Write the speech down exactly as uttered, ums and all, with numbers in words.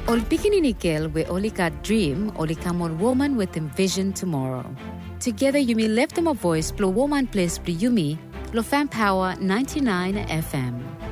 Ol Bikini we only got dream, only come on woman with envision tomorrow. Together you may lift them a voice, blow woman place, blow you me, blow fan power ninety-nine F M.